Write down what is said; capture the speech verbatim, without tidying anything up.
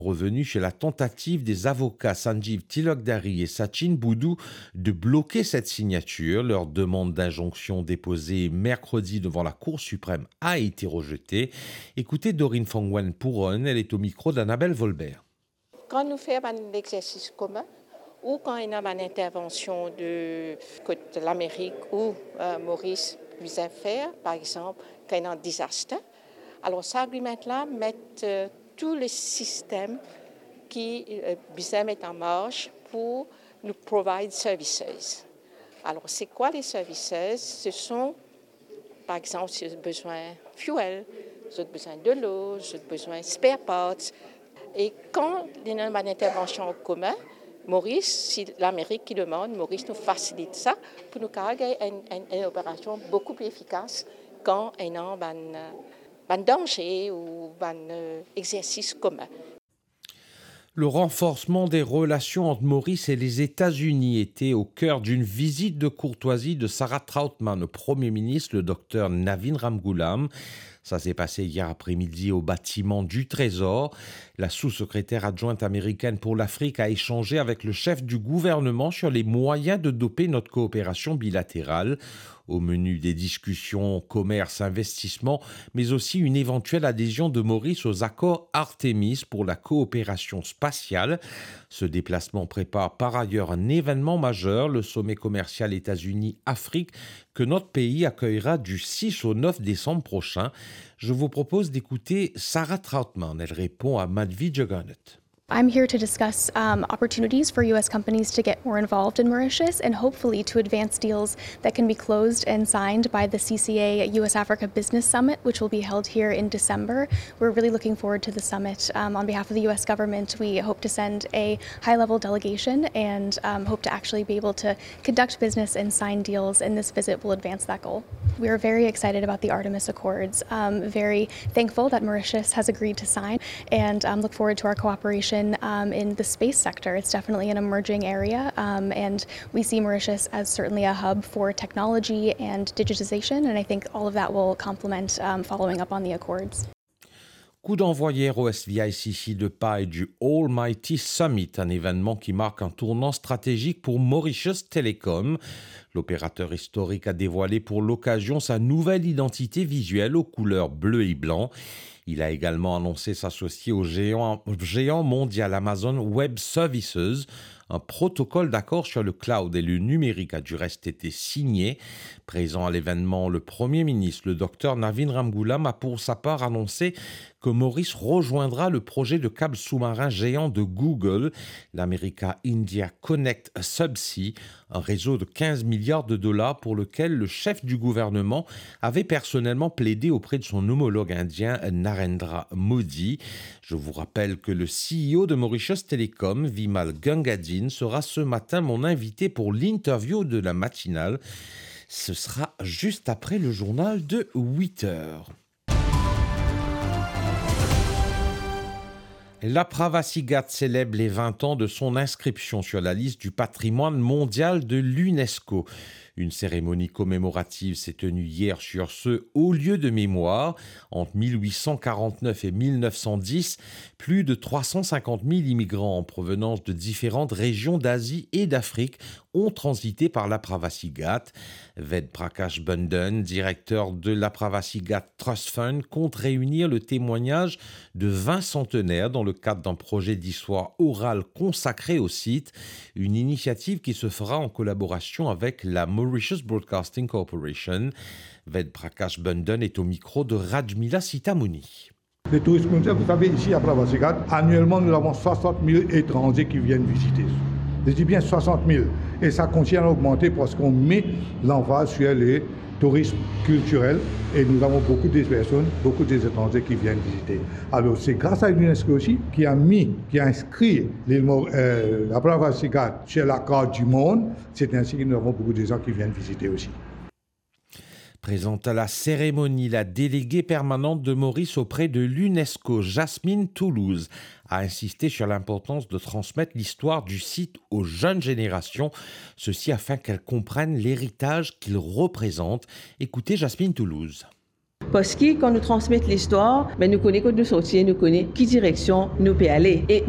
Revenu sur la tentative des avocats Sanjeev Tilakdari et Sachin Boudou de bloquer cette signature. Leur demande d'injonction déposée mercredi devant la Cour suprême a été rejetée. Écoutez Dorine Fongwen Pouron, elle est au micro d'Annabelle Volbert. Quand nous faisons un exercice commun ou quand il y a une intervention de, de l'Amérique ou euh, Maurice vient faire, par exemple, quand il y a un désastre, alors cet argument-là met euh, tout le système qui euh, met en marche pour nous provide services. Alors, c'est quoi les services? Ce sont, par exemple, si vous avez besoin de fuel, si vous avez besoin de l'eau, si vous avez besoin de spare parts. Et quand il y a une intervention en commun, Maurice, si l'Amérique qui demande, Maurice nous facilite ça pour nous carrer une, une, une opération beaucoup plus efficace quand il y a un danger ou un exercice commun. Le renforcement des relations entre Maurice et les États-Unis était au cœur d'une visite de courtoisie de Sarah Trautmann au Premier ministre, le docteur Navin Ramgoolam. Ça s'est passé hier après-midi au bâtiment du Trésor. La sous-secrétaire adjointe américaine pour l'Afrique a échangé avec le chef du gouvernement sur les moyens de doper notre coopération bilatérale. Au menu des discussions commerce, investissement, mais aussi une éventuelle adhésion de Maurice aux accords Artemis pour la coopération spatiale. Ce déplacement prépare par ailleurs un événement majeur, le sommet commercial États-Unis-Afrique, que notre pays accueillera du six au neuf décembre prochain. Je vous propose d'écouter Sarah Trautmann. Elle répond à Madhvi Jagannath. I'm here to discuss um, opportunities for U S companies to get more involved in Mauritius and hopefully to advance deals that can be closed and signed by the C C A U S Africa Business Summit, which will be held here in December. We're really looking forward to the summit. Um, on behalf of the U S government, we hope to send a high-level delegation and um, hope to actually be able to conduct business and sign deals, and this visit will advance that goal. We are very excited about the Artemis Accords, um, very thankful that Mauritius has agreed to sign, and um, look forward to our cooperation Um, in the space sector. It's definitely an emerging area, um, and we see Mauritius as certainly a hub for technology and digitization, and I think all of that will complement um, following up on the accords. Coup d'envoi hier au S V I C C de Paille du Almighty Summit, un événement qui marque un tournant stratégique pour Mauritius Telecom. L'opérateur historique a dévoilé pour l'occasion sa nouvelle identité visuelle aux couleurs bleu et blanc. Il a également annoncé s'associer au géant, géant mondial Amazon Web Services. Un protocole d'accord sur le cloud et le numérique a du reste été signé. Présent à l'événement, le Premier ministre, le docteur Navin Ramgoolam, a pour sa part annoncé que Maurice rejoindra le projet de câble sous-marin géant de Google, l'America India Connect Subsea, un réseau de quinze milliards de dollars pour lequel le chef du gouvernement avait personnellement plaidé auprès de son homologue indien Narendra Modi. Je vous rappelle que le C E O de Mauritius Telecom, Vimal Gangadine, sera ce matin mon invité pour l'interview de la matinale. Ce sera juste après le journal de huit heures. La Pravasigat célèbre les vingt ans de son inscription sur la liste du patrimoine mondial de l'UNESCO. Une cérémonie commémorative s'est tenue hier sur ce haut lieu de mémoire. Entre mille huit cent quarante-neuf et mille neuf cent dix, plus de trois cent cinquante mille immigrants en provenance de différentes régions d'Asie et d'Afrique ont transité par la Pravasigat. Ved Prakash Bundan, directeur de la Pravasigat Trust Fund, compte réunir le témoignage de vingt centenaires dans le cadre d'un projet d'histoire orale consacré au site, une initiative qui se fera en collaboration avec la Mauritius Broadcasting Corporation. Ved Prakash Bundan est au micro de Rajmila Sitamuni. Le tourisme mondial, vous savez, ici à Pravasigat, annuellement, nous avons soixante mille étrangers qui viennent visiter. Je dis bien soixante mille. Et ça continue à augmenter parce qu'on met l'emphase sur le tourisme culturel et nous avons beaucoup de personnes, beaucoup d'étrangers qui viennent visiter. Alors c'est grâce à l'UNESCO aussi qui a mis, qui a inscrit l'île, euh, la Pravasigat sur la carte du monde. C'est ainsi que nous avons beaucoup de gens qui viennent visiter aussi. Présente à la cérémonie, la déléguée permanente de Maurice auprès de l'UNESCO, Jasmine Toulouse, a insisté sur l'importance de transmettre l'histoire du site aux jeunes générations, ceci afin qu'elles comprennent l'héritage qu'il représente. Écoutez Jasmine Toulouse. Parce que quand nous transmettons l'histoire, ben nous connaissons quand nous sortir, nous connaissons qui direction nous peut aller. Et